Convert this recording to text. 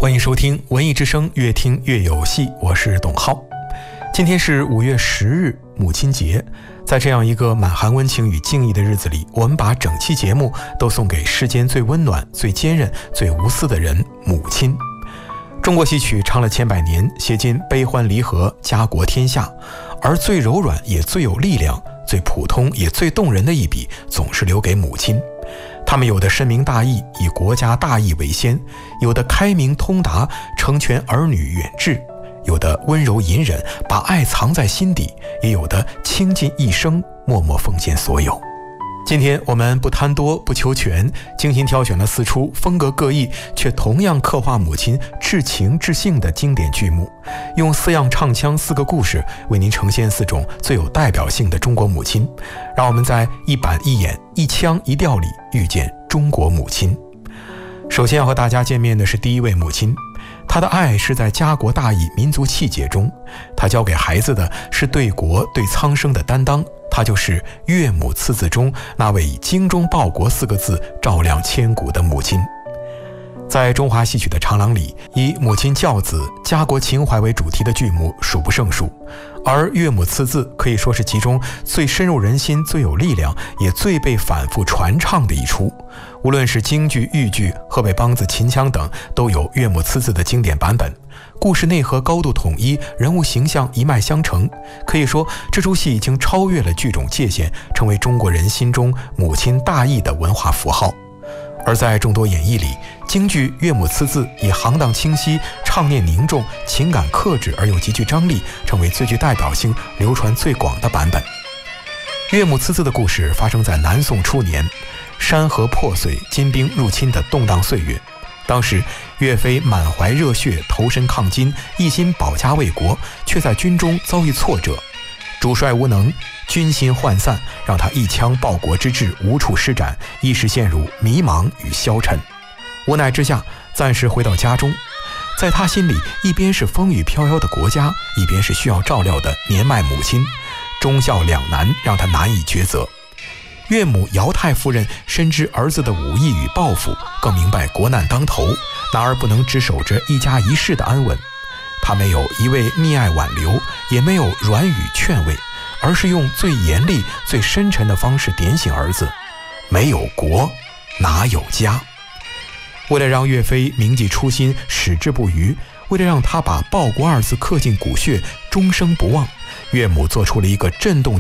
欢迎收听文艺之声，越听越有戏，我是董浩。今天是5月10日，母亲节。在这样一个满含温情与敬意的日子里，我们把整期节目都送给世间最温暖、最坚韧、最无私的人——母亲。中国戏曲唱了千百年，写尽悲欢离合、家国天下，而最柔软也最有力量、最普通也最动人的一笔，总是留给母亲。他们有的深明大义，以国家大义为先；有的开明通达，成全儿女远志；有的温柔隐忍，把爱藏在心底；也有的倾尽一生，默默奉献所有。今天我们不贪多不求全，精心挑选了4出风格各异却同样刻画母亲至情至性的经典剧目，用4样唱腔4个故事为您呈现4种最有代表性的中国母亲，让我们在一板一眼、一腔一调里遇见中国母亲。首先要和大家见面的是第一位母亲，她的爱是在家国大义、民族气节中，她教给孩子的是对国对苍生的担当，她就是岳母刺字中那位以精忠报国4个字照亮千古的母亲。在中华戏曲的长廊里，以母亲教子、家国情怀为主题的剧目数不胜数，而岳母刺字可以说是其中最深入人心、最有力量，也最被反复传唱的一出。无论是京剧、豫剧、河北梆子、秦腔等，都有岳母刺字的经典版本。故事内核高度统一，人物形象一脉相承，可以说这出戏已经超越了剧种界限，成为中国人心中母亲大义的文化符号。而在众多演绎里，京剧岳母刺字以行当清晰、唱念凝重、情感克制而又极具张力，成为最具代表性、流传最广的版本。岳母刺字的故事发生在南宋初年，山河破碎、金兵入侵的动荡岁月。当时岳飞满怀热血投身抗金，一心保家卫国，却在军中遭遇挫折，主帅无能，军心涣散，让他一腔报国之志无处施展，一时陷入迷茫与消沉。无奈之下，暂时回到家中。在他心里，一边是风雨飘摇的国家，一边是需要照料的年迈母亲，忠孝两难，让他难以抉择。岳母姚太夫人深知儿子的武艺与抱负，更明白国难当头，哪儿不能只守着一家一室的安稳。她没有一味溺爱挽留，也没有软语劝慰，而是用最严厉、最深沉的方式点醒儿子：没有国，哪有家？为了让岳飞铭记初心，矢志不渝，为了让他把报国2字刻进骨血，终生不忘，岳母做出了一个震动